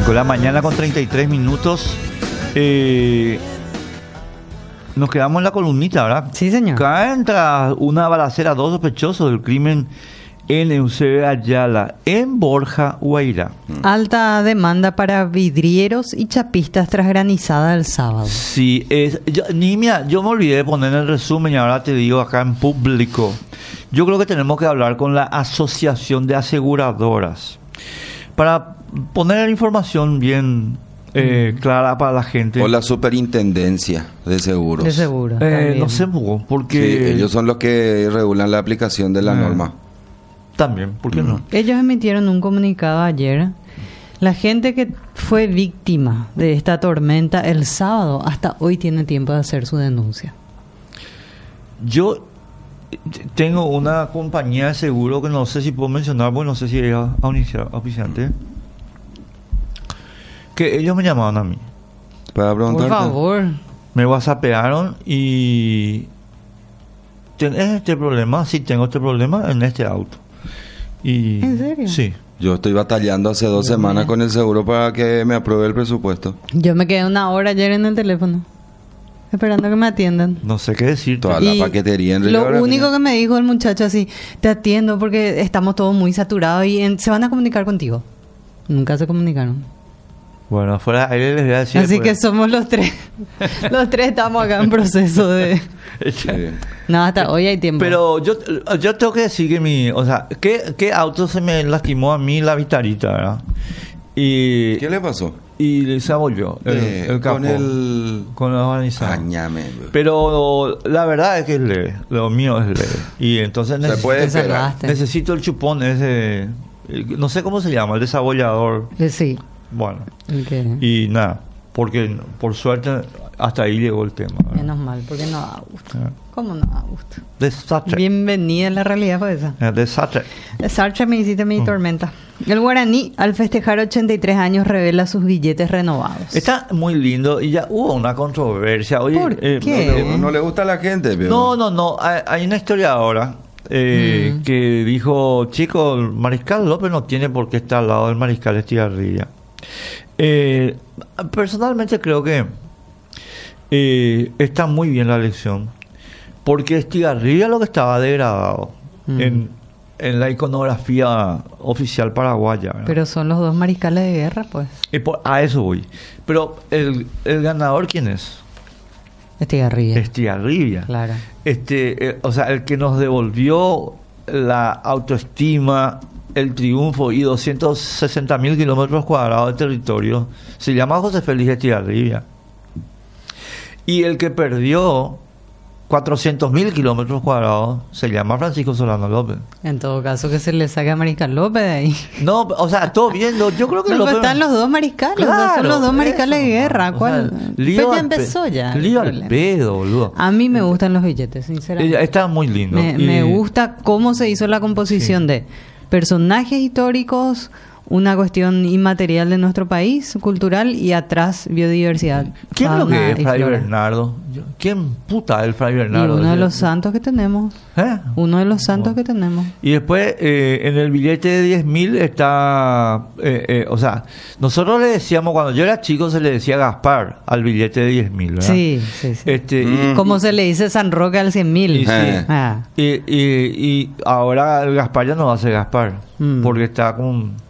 5 de la mañana con 33 minutos. Nos quedamos en la columnita, ¿verdad? Sí, señor. Caen tras una balacera dos sospechosos del crimen en Eusebio Ayala, en Borja, Guairá. Alta demanda para vidrieros y chapistas tras granizada el sábado. Sí, Nimia, yo me olvidé de poner el resumen y ahora te digo acá en público. Yo creo que tenemos que hablar con la Asociación de Aseguradoras para poner la información bien clara para la gente. O la Superintendencia de Seguros. De seguro. No sé, porque... Sí, ellos son los que regulan la aplicación de la norma. También, ¿por qué no? Ellos emitieron un comunicado ayer. La gente que fue víctima de esta tormenta el sábado, hasta hoy tiene tiempo de hacer su denuncia. Yo tengo una compañía de seguro que no sé si puedo mencionar, porque no sé si era auspiciante, que ellos me llamaban a mí. Para preguntarte. Por favor. Me whatsappearon y... ¿Tienes este problema? Sí, tengo este problema en este auto. Y, ¿En serio? Sí. Yo estoy batallando hace 2 semanas con el seguro para que me apruebe el presupuesto. Yo me quedé 1 hora ayer en el teléfono, esperando que me atiendan. No sé qué decir. Toda la paquetería en Lo realidad. único que me dijo el muchacho así, te atiendo porque estamos todos muy saturados y se van a comunicar contigo. Nunca se comunicaron. Bueno, fuera de aire les voy a decir... Así que somos los tres. Los tres estamos acá en proceso de... Sí. No, hasta hoy hay tiempo. Pero yo tengo que decir que o sea, ¿qué auto se me lastimó a mí la vitarita, verdad? Y... ¿Qué le pasó? Y se volvió el capó. Con la organizada. Pero la verdad es que es leve. Lo mío es leve. Y entonces necesito el chupón ese... No sé cómo se llama, el desabollador. Sí. Bueno. Okay. Y nada, porque por suerte hasta ahí llegó el tema, ¿verdad? Menos mal, porque no da gusto. ¿Cómo no da gusto? Desastre. Bienvenida a la realidad fue esa. Desastre. Desastre me hiciste mi tormenta. El guaraní, al festejar 83 años, revela sus billetes renovados. Está muy lindo y ya hubo una controversia. Oye, ¿Por qué? No le gusta a la gente, pero... No. Hay una historia ahora que dijo, chico, el Mariscal López no tiene por qué estar al lado del Mariscal Estigarribia. Personalmente creo que está muy bien la elección, porque Estigarribia lo que estaba degradado en la iconografía oficial paraguaya, ¿verdad? Pero son los dos mariscales de guerra, pues. A eso voy. Pero el ganador, ¿quién es? Estigarribia. Estigarribia. Claro. O sea, el que nos devolvió la autoestima, el triunfo y 260.000 kilómetros cuadrados de territorio, se llama José Félix Estigarribia. Y el que perdió 400.000 kilómetros cuadrados se llama Francisco Solano López. En todo caso, que se le saque a Mariscal López de ahí. No, o sea, todo viendo, yo creo que no, López... están los dos mariscales, claro, son los dos mariscales de guerra. O ¿Cuál? sea, lío ya al empezó ya. Lío al pedo, boludo. A mí me gustan los billetes, sinceramente. Está muy lindo. Me gusta cómo se hizo la composición de personajes históricos, una cuestión inmaterial de nuestro país, cultural, y atrás biodiversidad. ¿Quién es lo que es Fray Bernardo? ¿Quién puta es el Fray Bernardo? Y uno de los santos que tenemos. Uno de los santos que tenemos. Y después, en el billete de 10.000 está... o sea, nosotros le decíamos, cuando yo era chico, se le decía Gaspar al billete de 10.000, ¿verdad? Sí. Como se le dice San Roque al 100.000. Y ahora el Gaspar ya no va a ser Gaspar, porque está con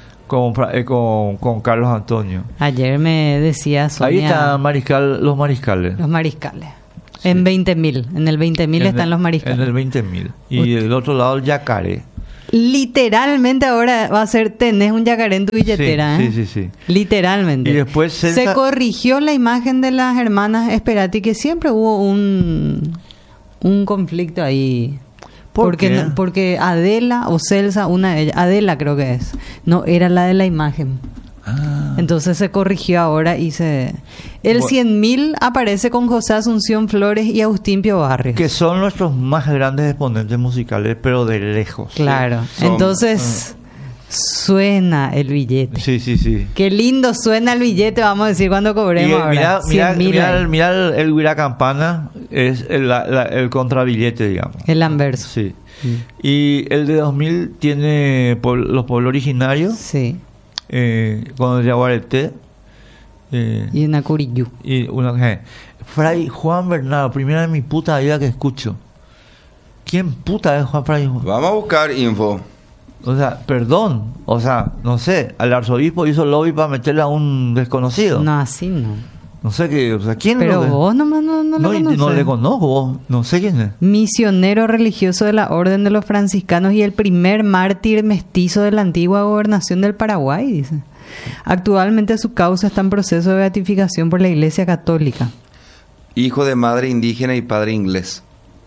Carlos Antonio. Ayer me decía Sonia... Ahí están los mariscales. Los mariscales. Sí. En 20.000. En el 20.000 están los mariscales. En el 20.000. Y del otro lado el yacaré. Literalmente ahora va a ser, tenés un yacaré en tu billetera. Sí. Literalmente. Y después se corrigió la imagen de las hermanas Esperati, que siempre hubo un conflicto ahí. Porque Adela o Celsa, una de ellas, Adela creo que es, no era la de la imagen. Entonces se corrigió ahora y el 100.000 aparece con José Asunción Flores y Agustín Pio Barrios, que son nuestros más grandes exponentes musicales, pero de lejos. Claro. Entonces suena el billete. Sí. Qué lindo suena el billete, vamos a decir cuando cobremos ahora. Mira el Huira Campana, es el contrabillete, digamos. El anverso. Sí. Y el de 2000 tiene los pueblos originarios. Sí. con el Yaguareté. Y en Acuriyú. Y Fray Juan Bernardo, primera de mi puta vida que escucho. ¿Quién puta es Juan Fray? Vamos a buscar info. O sea, perdón, o sea, no sé, al arzobispo hizo lobby para meterle a un desconocido. No, así no. No sé qué, o sea, ¿quién pero lo vos nomás no le conoces. No le conozco, vos, no sé quién es. Misionero religioso de la Orden de los Franciscanos y el primer mártir mestizo de la antigua gobernación del Paraguay, dice. Actualmente su causa está en proceso de beatificación por la Iglesia Católica. Hijo de madre indígena y padre inglés.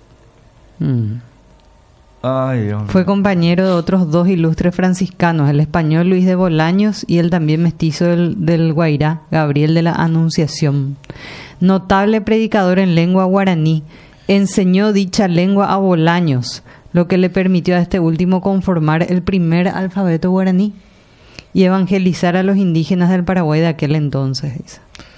Ay, Dios mío. Fue compañero de otros dos ilustres franciscanos, el español Luis de Bolaños y el también mestizo del Guairá, Gabriel de la Anunciación. Notable predicador en lengua guaraní, enseñó dicha lengua a Bolaños, lo que le permitió a este último conformar el primer alfabeto guaraní y evangelizar a los indígenas del Paraguay de aquel entonces, dice.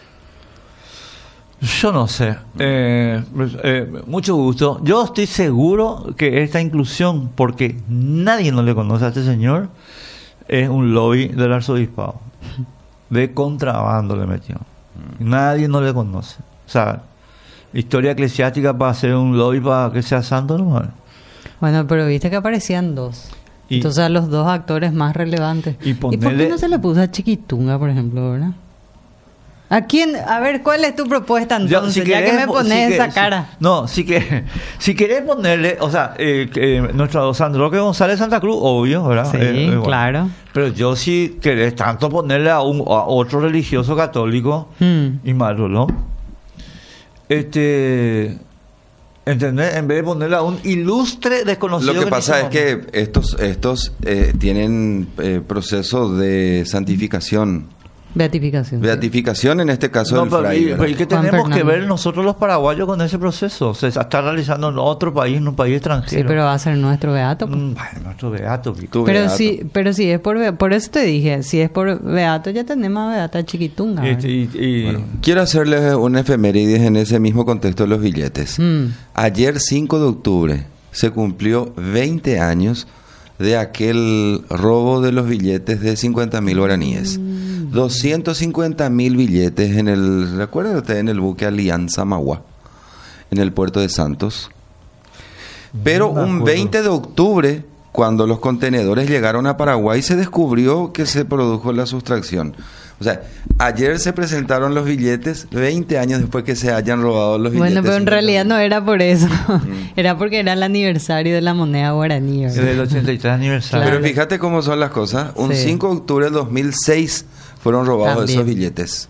Yo no sé. Mucho gusto. Yo estoy seguro que esta inclusión, porque nadie no le conoce a este señor, es un lobby del arzobispado. De contrabando le metió. Nadie no le conoce. O sea, historia eclesiástica para hacer un lobby para que sea santo, no. Bueno, pero viste que aparecían dos. Entonces a los dos actores más relevantes. ¿Y por qué no se le puso a Chiquitunga, por ejemplo, verdad? ¿A quién? A ver, ¿cuál es tu propuesta entonces? Ya que me pones esa cara. Si querés ponerle, o sea, nuestro San Roque González Santa Cruz, obvio, ¿verdad? Sí, claro. Pero yo si querés tanto ponerle a otro religioso católico, Ismael Rolón, ¿entendés? En vez de ponerle a un ilustre desconocido. Lo que pasa es que estos tienen proceso de santificación. Beatificación en este caso del fraile. Pero ¿y qué tenemos que ver nosotros los paraguayos con ese proceso? Se está realizando en otro país, en un país extranjero. Sí, pero va a ser nuestro beato. Nuestro beato. Pero si es por eso te dije, si es por beato ya tenemos a beata Chiquitunga. Bueno, quiero hacerles un efemérides en ese mismo contexto de los billetes. Ayer 5 de octubre se cumplió 20 años de aquel robo de los billetes de 50.000 guaraníes. 250.000 billetes en el, ¿recuerda usted? En el buque Alianza Magua, en el puerto de Santos. Pero un 20 de octubre, cuando los contenedores llegaron a Paraguay, se descubrió que se produjo la sustracción. O sea, ayer se presentaron los billetes 20 años después que se hayan robado los billetes. Bueno, pero en realidad no era por eso. Era porque era el aniversario de la moneda guaraní. Es del 83 aniversario. Claro. Pero fíjate cómo son las cosas. Un 5 de octubre del 2006 fueron robados también esos billetes.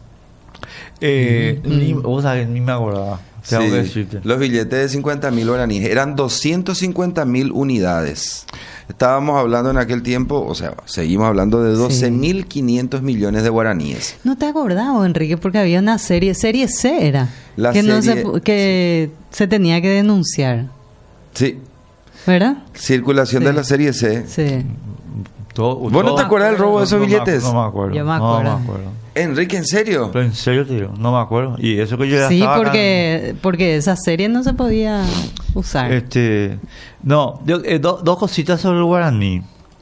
Vos sabés, ni me acordaba. Tengo que decirte. Los billetes de 50.000 guaraníes eran 250.000 unidades. Estábamos hablando en aquel tiempo, o sea, seguimos hablando de 12.500 millones de guaraníes. ¿No te acordabas, Enrique? Porque había una serie C era, la que, serie, se tenía que denunciar. Sí. ¿Verdad? Circulación de la serie C. Sí. ¿Vos no te acuerdas del robo de esos billetes? No me acuerdo. Yo me acuerdo. No me acuerdo. Enrique, ¿en serio? Pero en serio, tío, no me acuerdo. Y eso que yo ya estaba porque esa serie no se podía usar. No, dos cositas sobre el guaraní.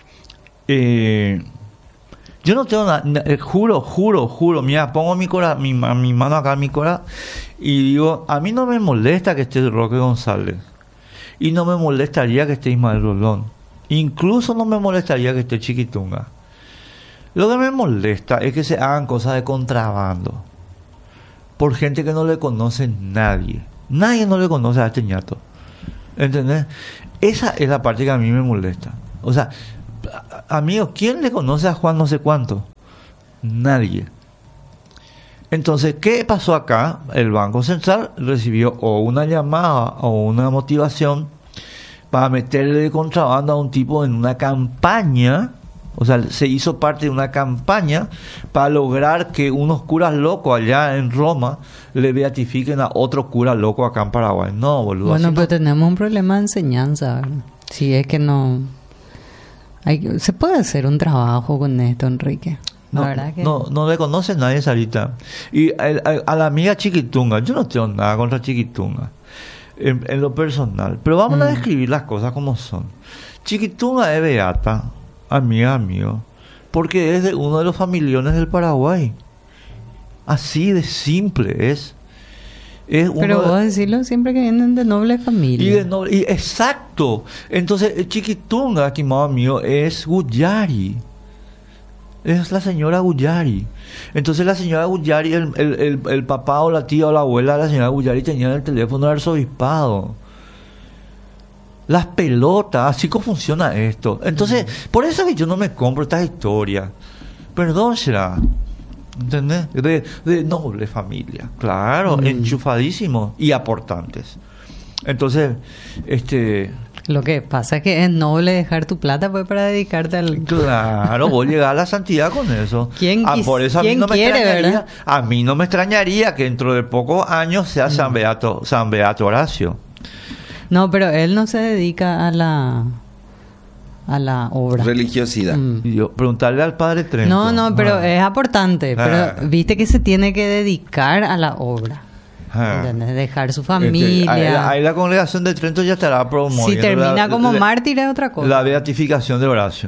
Yo no tengo nada, juro, mira, pongo mi mano acá en mi corazón y digo, a mí no me molesta que esté Roque González y no me molestaría que esté Ismael Rolón, incluso no me molestaría que esté Chiquitunga. Lo que me molesta es que se hagan cosas de contrabando por gente que no le conoce nadie no le conoce a este ñato, ¿entendés? Esa es la parte que a mí me molesta. O sea, amigo, ¿quién le conoce a Juan no sé cuánto? Nadie. Entonces, ¿qué pasó acá? El Banco Central recibió o una llamada o una motivación para meterle de contrabando a un tipo en una campaña. O sea, se hizo parte de una campaña para lograr que unos curas locos allá en Roma le beatifiquen a otro cura loco acá en Paraguay. No, boludo. Bueno, pero tenemos un problema de enseñanza, ¿verdad? Si es que no... se puede hacer un trabajo con esto, Enrique. No le conoce nadie, Sarita. Y a la amiga Chiquitunga, yo no tengo nada contra Chiquitunga en lo personal, pero vamos a describir las cosas como son. Chiquitunga es beata, amigo, porque es de uno de los familiones del Paraguay. Así de simple es. Pero vos decirlo siempre que vienen de noble familia. Exacto. Entonces, Chiquitunga, estimado mío, es Guyari. Es la señora Guyari. Entonces la señora Guyari, el papá o la tía o la abuela de la señora Guyari tenían el teléfono del arzobispado. Las pelotas, así como funciona esto. Entonces, por eso que yo no me compro estas historias. Perdón, será. ¿Entendés? De noble familia. Claro, enchufadísimos y aportantes. Entonces, Lo que pasa es que es noble dejar tu plata pues para dedicarte al... Claro, voy a llegar a la santidad con eso. Por eso a mí no me extrañaría, ¿verdad? A mí no me extrañaría que dentro de pocos años sea San Beato Horacio. No, pero él no se dedica a la obra. Religiosidad. Yo, preguntarle al padre Trento. No, pero es aportante. Pero viste que se tiene que dedicar a la obra. Dejar su familia. Ahí la congregación de Trento ya estará promoviendo. Si termina como mártir es otra cosa. La beatificación de Horacio.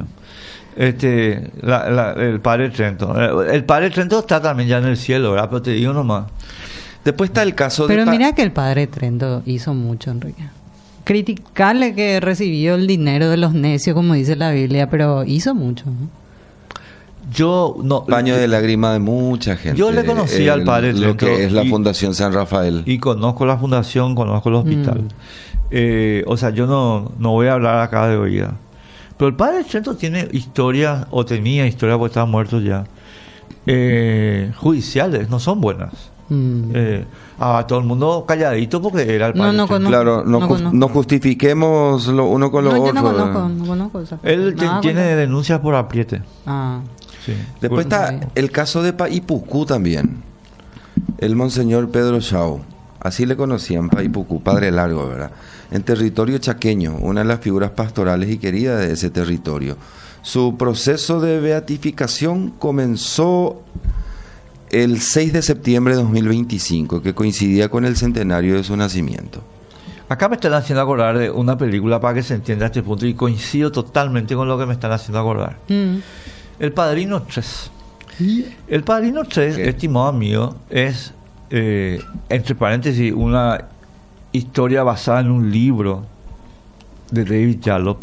El padre Trento. El padre Trento está también ya en el cielo, ¿verdad? Pero te digo nomás. Después está el caso Pero mira que el padre Trento hizo mucho, Enrique. Criticarle que recibió el dinero de los necios, como dice la Biblia, pero hizo mucho, ¿no? Yo no. Baño de lágrima de mucha gente. Yo le conocí al padre Trento. Lo que es la Fundación San Rafael. Y conozco la fundación, conozco el hospital. O sea, yo no voy a hablar acá de oída. Pero el padre Trento tiene historias, o tenía historias porque estaba muerto ya, judiciales, no son buenas. Todo el mundo calladito porque era el padre Trento. Claro, no justifiquemos lo uno con lo otro. No conozco esa cosa. Él tiene denuncias por apriete. Sí. Después está el caso de Paipucú también. El monseñor Pedro Chau, así le conocían, Paipucú, padre largo, ¿verdad? En territorio chaqueño, una de las figuras pastorales y queridas de ese territorio. Su proceso de beatificación comenzó el 6 de septiembre de 2025, que coincidía con el centenario de su nacimiento. Acá me están haciendo acordar de una película para que se entienda este punto, y coincido totalmente con lo que me están haciendo acordar. El Padrino 3. El Padrino 3, estimado amigo, es, entre paréntesis, una historia basada en un libro de David Jalop,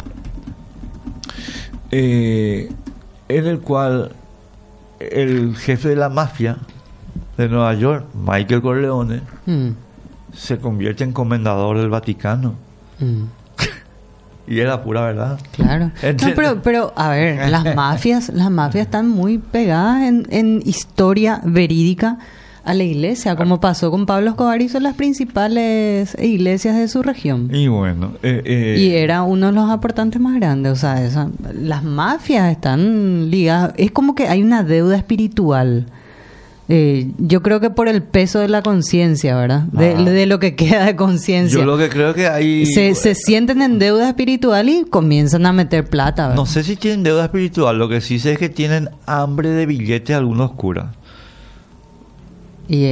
en el cual el jefe de la mafia de Nueva York, Michael Corleone, se convierte en comendador del Vaticano. Y es la pura verdad. Claro. No, pero a ver, las mafias están muy pegadas en historia verídica a la iglesia, como pasó con Pablo Escobar, hizo las principales iglesias de su región. Y bueno, y era uno de los aportantes más grandes. O sea, las mafias están ligadas. Es como que hay una deuda espiritual. Yo creo que por el peso de la conciencia, ¿verdad? De lo que queda de conciencia. Yo lo que creo que hay... Se sienten en deuda espiritual y comienzan a meter plata, ¿verdad? No sé si tienen deuda espiritual, lo que sí sé es que tienen hambre de billetes algunos curas. Y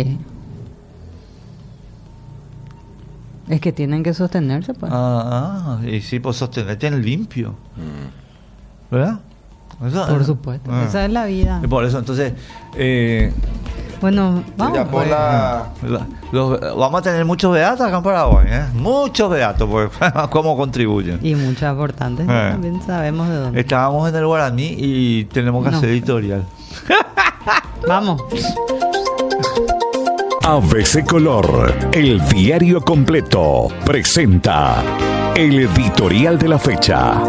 es que tienen que sostenerse, pues. Y sí, pues sostenerte en limpio. ¿Verdad? Eso, por supuesto, esa es la vida. Y por eso, entonces... bueno, vamos. Vamos a tener muchos beatos acá en Paraguay, muchos beatos, porque cómo contribuyen. Y muchos aportantes, también sabemos de dónde. Estábamos en el Guaraní y tenemos que hacer editorial. Vamos. ABC Color, el diario completo, presenta el editorial de la fecha.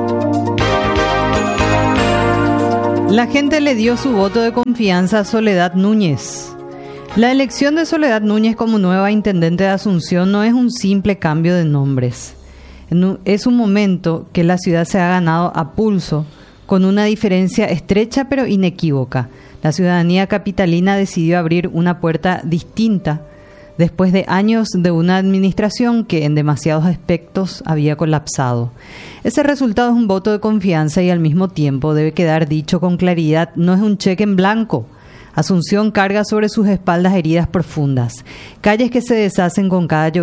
La gente le dio su voto de confianza a Soledad Núñez. La elección de Soledad Núñez como nueva intendente de Asunción no es un simple cambio de nombres. Es un momento que la ciudad se ha ganado a pulso, con una diferencia estrecha pero inequívoca. La ciudadanía capitalina decidió abrir una puerta distinta después de años de una administración que en demasiados aspectos había colapsado. Ese resultado es un voto de confianza y al mismo tiempo debe quedar dicho con claridad, no es un cheque en blanco. Asunción carga sobre sus espaldas heridas profundas, calles que se deshacen con cada lluvia.